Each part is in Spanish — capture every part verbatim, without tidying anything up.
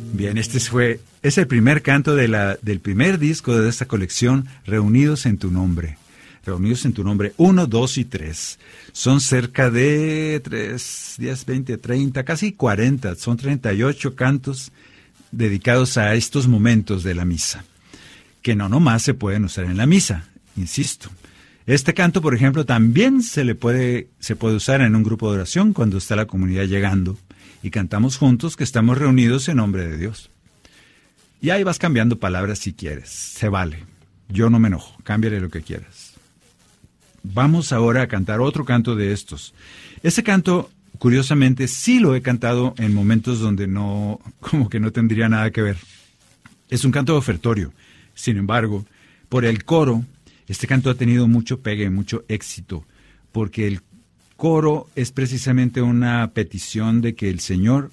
Bien, este fue, es el primer canto de la, del primer disco de esta colección, Reunidos en tu nombre. Reunidos en tu nombre, uno, dos y tres. Son cerca de tres, diez, veinte, treinta, casi cuarenta, son treinta y ocho cantos dedicados a estos momentos de la misa, que no nomás se pueden usar en la misa, insisto. Este canto, por ejemplo, también se le puede, se puede usar en un grupo de oración cuando está la comunidad llegando y cantamos juntos que estamos reunidos en nombre de Dios. Y ahí vas cambiando palabras si quieres, se vale. Yo no me enojo, cámbiale lo que quieras. Vamos ahora a cantar otro canto de estos. Ese canto, curiosamente, sí lo he cantado en momentos donde no, como que no tendría nada que ver. Es un canto de ofertorio. Sin embargo, por el coro, este canto ha tenido mucho pegue, mucho éxito, porque el coro es precisamente una petición de que el Señor,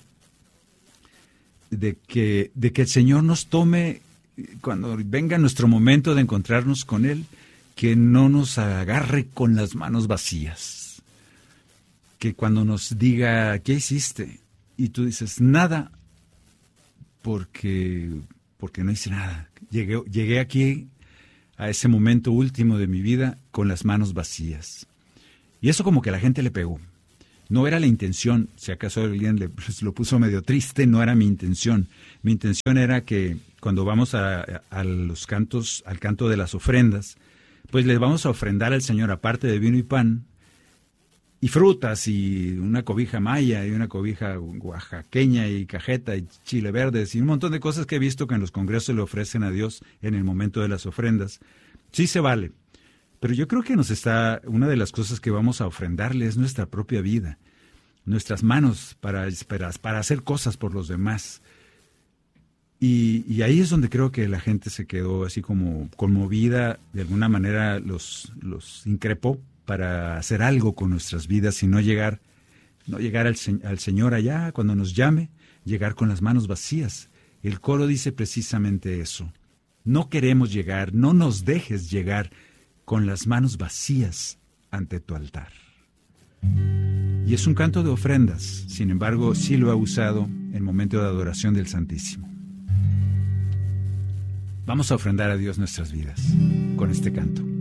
de que, de que el Señor nos tome, cuando venga nuestro momento de encontrarnos con Él, que no nos agarre con las manos vacías. Que cuando nos diga, ¿qué hiciste? Y tú dices, nada, porque, porque no hice nada. Llegué, llegué aquí a ese momento último de mi vida con las manos vacías. Y eso como que a la gente le pegó. No era la intención, si acaso alguien le, pues, lo puso medio triste, no era mi intención. Mi intención era que cuando vamos a, a los cantos, al canto de las ofrendas, pues les vamos a ofrendar al Señor, aparte de vino y pan, y frutas, y una cobija maya, y una cobija oaxaqueña, y cajeta, y chile verdes, y un montón de cosas que he visto que en los congresos le ofrecen a Dios en el momento de las ofrendas. Sí se vale, pero yo creo que nos está, una de las cosas que vamos a ofrendarle es nuestra propia vida, nuestras manos para, para, para hacer cosas por los demás. Y, y ahí es donde creo que la gente se quedó así como conmovida, de alguna manera los, los increpó para hacer algo con nuestras vidas y no llegar, no llegar al, al Señor allá cuando nos llame, llegar con las manos vacías. El coro dice precisamente eso. No queremos llegar, no nos dejes llegar con las manos vacías ante tu altar. Y es un canto de ofrendas, sin embargo, sí lo ha usado en momento de adoración del Santísimo. Vamos a ofrendar a Dios nuestras vidas con este canto.